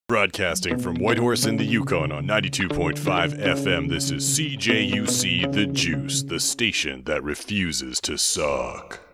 Broadcasting from Whitehorse in the Yukon on 92.5 FM, this is CJUC The Juice, the station that refuses to suck.